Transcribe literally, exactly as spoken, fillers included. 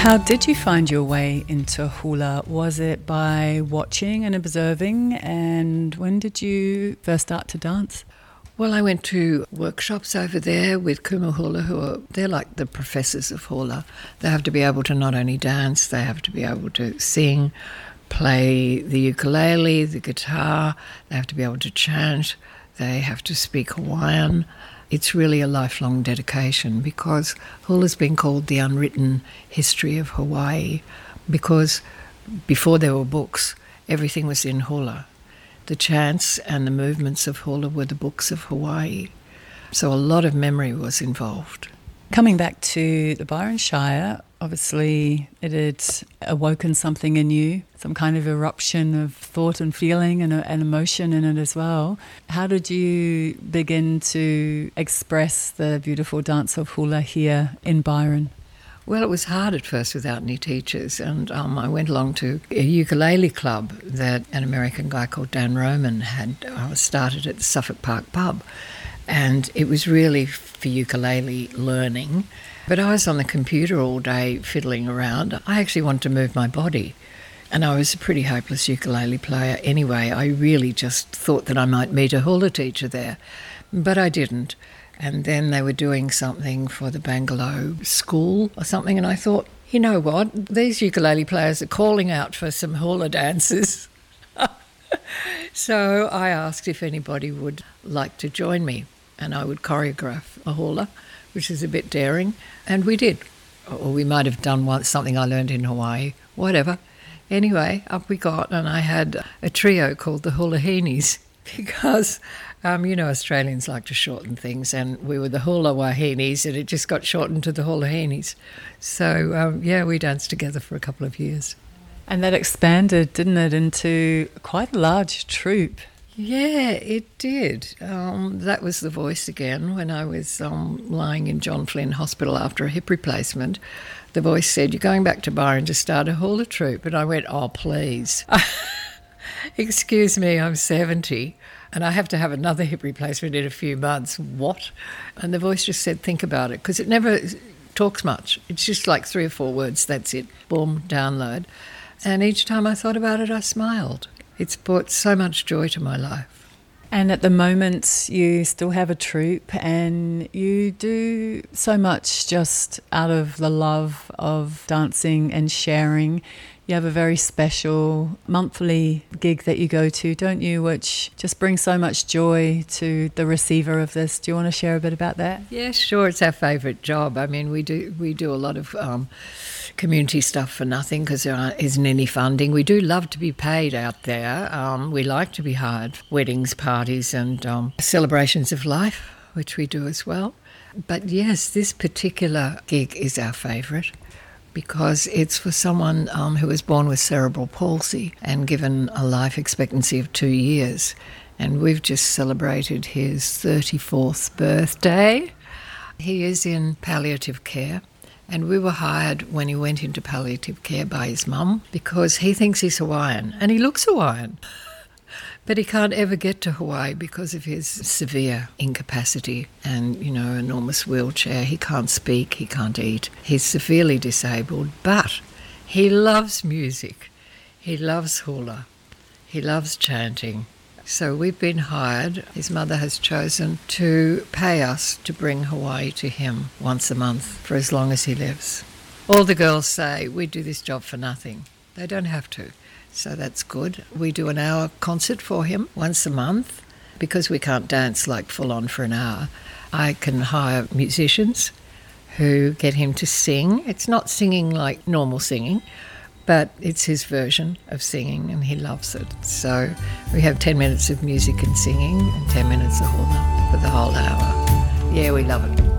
How did you find your way into hula? Was it by watching and observing? And when did you first start to dance? Well, I went to workshops over there with Kumu Hula, who are, they're like the professors of hula. They have to be able to not only dance, they have to be able to sing, play the ukulele, the guitar, they have to be able to chant, they have to speak Hawaiian. It's really a lifelong dedication because hula's been called the unwritten history of Hawaii because before there were books, everything was in hula. The chants and the movements of hula were the books of Hawaii. So a lot of memory was involved. Coming back to the Byron Shire, obviously it had awoken something in you, some kind of eruption of thought and feeling and, and emotion in it as well. How did you begin to express the beautiful dance of hula here in Byron? Well, it was hard at first without any teachers, and um, I went along to a ukulele club that an American guy called Dan Roman had uh, started at the Suffolk Park pub, and it was really for ukulele learning. But I was on the computer all day fiddling around. I actually wanted to move my body, and I was a pretty hopeless ukulele player anyway. I really just thought that I might meet a hula teacher there, but I didn't. And then they were doing something for the Bangalore school or something, and I thought, you know what, these ukulele players are calling out for some hula dancers. So I asked if anybody would like to join me, and I would choreograph a hula, which is a bit daring, and we did. Or we might have done once something I learned in Hawaii, whatever. Anyway, up we got, and I had a trio called the Hula Heenies because... Um, you know, Australians like to shorten things, and we were the Hula Wahinis, and it just got shortened to the Hula Heenies. So, um, yeah, we danced together for a couple of years. And that expanded, didn't it, into quite a large troupe? Yeah, it did. Um, that was the voice again. When I was um, lying in John Flynn Hospital after a hip replacement, the voice said, "You're going back to Byron to start a hula troupe." And I went, "Oh, please." Excuse me, I'm seventy. And I have to have another hip replacement in a few months. What? And the voice just said, think about it, because it never talks much. It's just like three or four words, that's it. Boom, download. And each time I thought about it, I smiled. It's brought so much joy to my life. And at the moment, you still have a troupe, and you do so much just out of the love of dancing and sharing. You have a very special monthly gig that you go to, don't you, which just brings so much joy to the receiver of this. Do you want to share a bit about that? Yeah, sure. It's our favourite job. I mean, we do we do a lot of um, community stuff for nothing because there isn't any funding. We do love to be paid out there. Um, we like to be hired. Weddings, parties and um, celebrations of life, which we do as well. But yes, this particular gig is our favourite, because it's for someone um, who was born with cerebral palsy and given a life expectancy of two years. And we've just celebrated his thirty-fourth birthday. He is in palliative care, and we were hired when he went into palliative care by his mum because he thinks he's Hawaiian, and he looks Hawaiian. But he can't ever get to Hawaii because of his severe incapacity and, you know, enormous wheelchair. He can't speak, he can't eat. He's severely disabled, but he loves music. He loves hula. He loves chanting. So we've been hired. His mother has chosen to pay us to bring Hawaii to him once a month for as long as he lives. All the girls say, we do this job for nothing. They don't have to. So that's good. We do an hour concert for him once a month because we can't dance like full on for an hour. I can hire musicians who get him to sing. It's not singing like normal singing, but it's his version of singing and he loves it. So we have ten minutes of music and singing and ten minutes of hula for the whole hour. Yeah, we love it.